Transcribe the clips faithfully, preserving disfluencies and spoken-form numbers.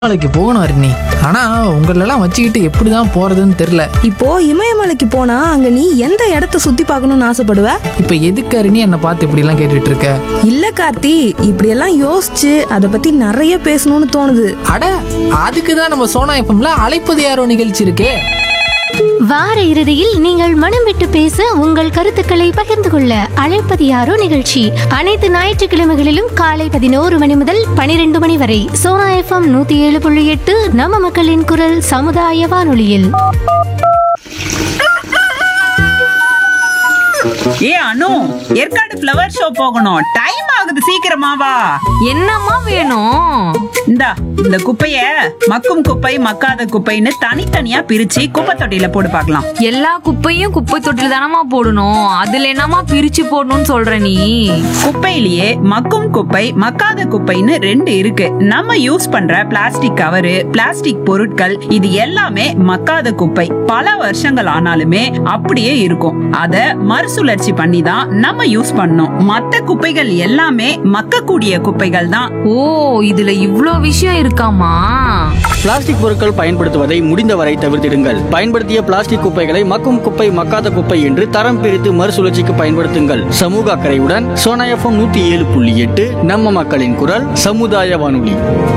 நாளைக்கு போகணும் அருணி. ஆனா உங்களெல்லாம் வச்சுக்கிட்டு எப்படிதான் போறதுன்னு தெரியல. இப்போ இமயமலைக்கு போனா அங்க நீ எந்த இடத்த சுத்தி பார்க்கணும்னு ஆசைப்படுவ? இப்ப எதுக்கு அருணி என்னை பார்த்து இப்படி எல்லாம் கேட்டுட்டு இருக்க? இல்ல கார்த்தி, இப்படியெல்லாம் யோசிச்சு அதை பத்தி நிறைய பேசணும்னு தோணுது. அட, அதுக்கு தான் நம்ம சோனா எஃப்எம்ல அழைப்பது யாரோ நிகழ்ச்சி இருக்கே. வார இறுதியில் நீங்கள் மனம் விட்டு பேச உங்கள் கருத்துக்களை பகிர்ந்து கொள்ள அழைப்பது யாரோ நிகழ்ச்சி அனைத்து ஞாயிற்றுக்கிழமைகளிலும் காலை பதினோரு மணி முதல் பனிரெண்டு மணி வரை சோனா எஃப்எம் நூத்தி ஏழு புள்ளி எட்டு நம்ம மக்களின் குரல் சமுதாய வானொலியில். ஏ அனு, ஏற்காடு ஃப்ளவர் ஷோ போகணும், டைம் ஆகுது, சீக்கிரமா வா. என்னம்மா வேணும்? இந்தா இந்த குப்பைய மக்கும் குப்பை மக்காத குப்பைன்னு தனித்தனியா பிரிச்சு குப்பை தொட்டியில போட்டு பார்க்கலாம். எல்லா குப்பையும் குப்பை தொட்டில தானமா போடணும், அதுல என்னமா பிரிச்சு போடணும்னு சொல்ற நீ? குப்பையிலேயே மக்கும் குப்பை மக்காத குப்பைன்னு ரெண்டு இருக்கு. நம்ம யூஸ் பண்ற பிளாஸ்டிக் கவரு, பிளாஸ்டிக் பொருட்கள், இது எல்லாமே மக்காத குப்பை. பல வருஷங்கள் ஆனாலுமே அப்படியே இருக்கும். அத மறுசுழற்சி பண்ணி தான் நம்ம யூஸ் பண்ணோம். மத்த குப்பைகள் எல்லாமே மக்கக்கூடிய குப்பைகள் தான். ஓ, இதுல இவ்ளோ விஷயம் இருக்காமா? பிளாஸ்டிக் பொருட்கள் பயன்படுத்துவதை முடிந்தவரை தவிர்த்திடுங்கள். பயன்படுத்திய பிளாஸ்டிக் குப்பைகளை மக்கும் குப்பை மக்காத குப்பை என்று தரம் பிரித்து மறுசுழற்சிக்கு பயன்படுத்துங்கள். சமூக அக்கறையுடன் சோனா எஃப்எம் நூத்தி ஏழு புள்ளி எட்டு நம்ம மக்களின் குரல் சமுதாய வானொலி.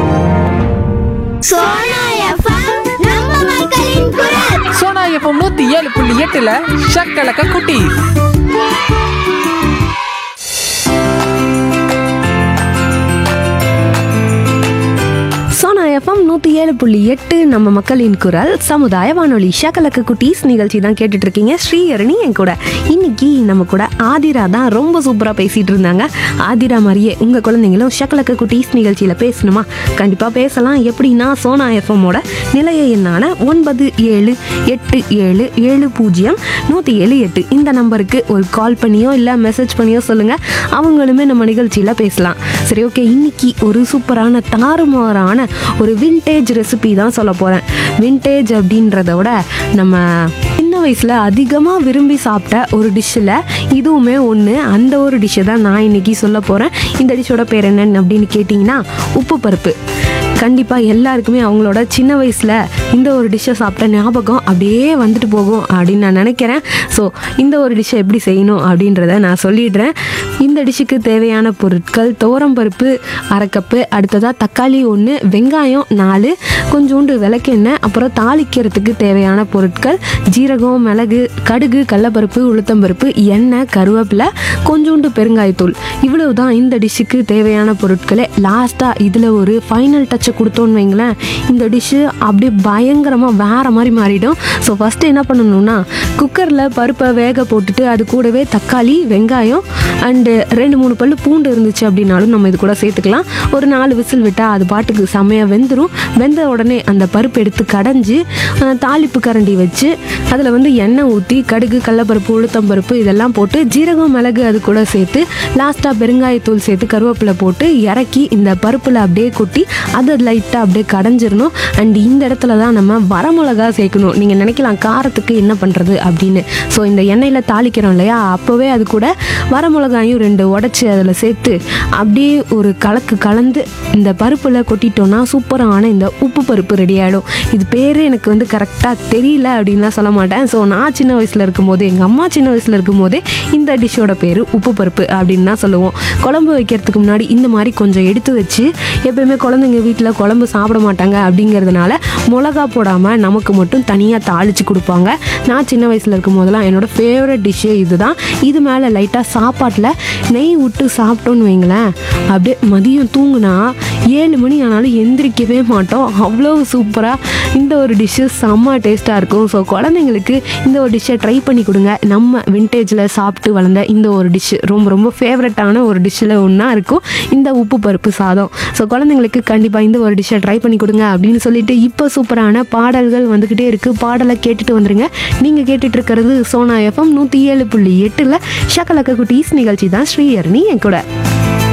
சோனா எஃப்எம் நூத்தி ஏழு புள்ளி எட்டுல ஷக்கலக்க குட்டி. சோனா எஃப்எம் நூத்தி ஏழு புள்ளி எட்டு நம்ம மக்களின் குரல் சமுதாய வானொலி. ஷக்கலக்கு குட்டீஸ் நிகழ்ச்சி தான் கேட்டுட்டு இருக்கீங்க. ஸ்ரீஹரணி என் கூட. இன்னைக்கு நம்ம கூட ஆதிரா தான் ரொம்ப சூப்பரா பேசிட்டு இருந்தாங்க. ஆதிரா மாதிரியே உங்க குழந்தைங்களும் ஷக்கலக்கு குட்டீஸ் நிகழ்ச்சியில பேசணுமா? கண்டிப்பா பேசலாம். எப்படின்னா சோனா எஃப்எம்மோட நிலைய எண்ணான ஒன்பது ஏழு எட்டு ஏழு ஏழு பூஜ்ஜியம் நூத்தி ஏழு எட்டு இந்த நம்பருக்கு ஒரு கால் பண்ணியோ இல்ல மெசேஜ் பண்ணியோ சொல்லுங்க. அவங்களுமே நம்ம நிகழ்ச்சியில பேசலாம். சரி, ஓகே. இன்னைக்கு ஒரு சூப்பரான தாறுமாறான ஒரு விண்டேஜ் ரெசிபி தான் சொல்ல போகிறேன். விண்டேஜ் அப்படின்றத விட நம்ம சின்ன வயசில் அதிகமாக விரும்பி சாப்பிட்ட ஒரு டிஷ்ஷில் இதுவுமே ஒன்று. அந்த ஒரு டிஷ்ஷை தான் நான் இன்னைக்கு சொல்ல போகிறேன். இந்த டிஷ்ஷோட பேர் என்னன்னு அப்படின்னு கேட்டிங்கன்னா உப்பு பருப்பு. கண்டிப்பாக எல்லாருக்குமே அவங்களோட சின்ன வயசில் இந்த ஒரு டிஷ்ஷை சாப்பிட்ட ஞாபகம் அப்படியே வந்துட்டு போகும் அப்படின்னு நான் நினைக்கிறேன். ஸோ இந்த ஒரு டிஷ்ஷை எப்படி செய்யணும் அப்படின்றத நான் சொல்லிடுறேன். இந்த டிஷ்ஷுக்கு தேவையான பொருட்கள்: துவரம்பருப்பு அரை கப்பு, அடுத்ததாக தக்காளி ஒன்று, வெங்காயம் நாலு, கொஞ்சோண்டு விளக்கெண்ணெய், அப்புறம் தாளிக்கிறதுக்கு தேவையான பொருட்கள் ஜீரகம், மிளகு, கடுகு, கடலப்பருப்பு, உளுத்தம்பருப்பு, எண்ணெய், கருவேப்பிலை, கொஞ்சோண்டு பெருங்காயத்தூள். இவ்வளவு தான் இந்த டிஷ்ஷுக்கு தேவையான பொருட்களே. லாஸ்ட்டாக இதில் ஒரு ஃபைனல் டச்சை கொடுத்தோன்னு வைங்களேன், இந்த டிஷ்ஷு அப்படியே பயங்கரமாக வேறு மாதிரி மாறிடும். ஸோ ஃபஸ்ட்டு என்ன பண்ணணும்னா, குக்கரில் பருப்பை வேக போட்டுட்டு அது கூடவே தக்காளி, வெங்காயம் அண்டு ரெண்டு மூணு பல்லு பூண்டு இருந்துச்சு அப்படின்னாலும் நம்ம இது கூட சேர்த்துக்கலாம். ஒரு நாலு விசில் விட்டால் அது பாட்டுக்கு செம்மையாக வெந்துடும். வெந்த உடனே அந்த பருப்பு எடுத்து கடைஞ்சி தாளிப்பு கரண்டி வச்சு அதில் வந்து எண்ணெய் ஊற்றி கடுகு, கடலப்பருப்பு, உளுத்தம்பருப்பு இதெல்லாம் போட்டு ஜீரகம், மிளகு அது கூட சேர்த்து லாஸ்ட்டாக பெருங்காயத்தூள் சேர்த்து கருவேப்பிலை போட்டு இறக்கி இந்த பருப்பில் அப்படியே கொட்டி அதை லைட்டாக அப்படியே கடைஞ்சிடணும். அண்ட் இந்த இடத்துல தான் நம்ம வரமிளகா சேர்க்கணும். நீங்கள் நினைக்கலாம் காரத்துக்கு என்ன பண்ணுறது அப்படின்னு. ஸோ இந்த எண்ணெயில் தாளிக்கிறோம் இல்லையா, அப்போவே அது கூட வரமிளகாயும் ரெண்டு உடச்சி அதில் சேர்த்து அப்படியே ஒரு கலக்கு கலந்து இந்த பருப்பில் கொட்டிட்டோன்னா சூப்பரான இந்த உப்பு பருப்பு ரெடி ஆகிடும். இது பேர் எனக்கு வந்து கரெக்டாக தெரியல அப்படின்லாம் சொல்ல மாட்டேன். ஸோ நான் சின்ன வயசில் இருக்கும்போது, எங்கள் அம்மா சின்ன வயசில் இருக்கும்போதே இந்த டிஷ்ஷோட பேர் உப்பு பருப்பு அப்படின்னு தான் சொல்லுவோம். குழம்பு வைக்கிறதுக்கு முன்னாடி இந்த மாதிரி கொஞ்சம் எடுத்து வச்சு, எப்பயுமே குழந்தைங்க வீட்டில் குழம்பு சாப்பிட மாட்டாங்க அப்படிங்கிறதுனால மிளகா போடாமல் நமக்கு மட்டும் தனியாக தாளித்து கொடுப்பாங்க. நான் சின்ன வயசில் இருக்கும் போதெல்லாம் என்னோடய ஃபேவரட் டிஷ்ஷு இது தான். இது மேலே லைட்டாக சாப்பாட்டில் நெய் விட்டு சாப்பிட்டோன்னு வைங்களேன், அப்படியே மதியம் தூங்குனா ஏழு மணி ஆனாலும் எந்திரிக்கவே மாட்டோம். அவ்வளோ சூப்பராக இந்த ஒரு டிஷ்ஷு செம்ம டேஸ்ட்டாக இருக்கும். ஸோ குழந்தைங்களுக்கு இந்த ஒரு டிஷ்ஷை ட்ரை பண்ணி கொடுங்க. நம்ம விண்டேஜில் சாப்பிட்டு வளர்ந்த இந்த ஒரு டிஷ்ஷு ரொம்ப ரொம்ப ஃபேவரட்டான ஒரு டிஷ்ஷில் ஒன்றா இருக்கும் இந்த உப்பு பருப்பு சாதம். ஸோ குழந்தைங்களுக்கு கண்டிப்பாக இந்த ஒரு டிஷ்ஷை ட்ரை பண்ணி கொடுங்க அப்படின்னு சொல்லிட்டு இப்போ சூப்பரான பாடல்கள் வந்துக்கிட்டே இருக்குது. பாடலை கேட்டுட்டு வந்துருங்க. நீங்கள் கேட்டுட்டு இருக்கிறது சோனா எஃப்எம் நூற்றி ஏழு புள்ளி எட்டில் ஷக்கலக்க குட்டீஸ் நிகழ்ச்சி தான். ஸ்ரீஹரணி என் கூட.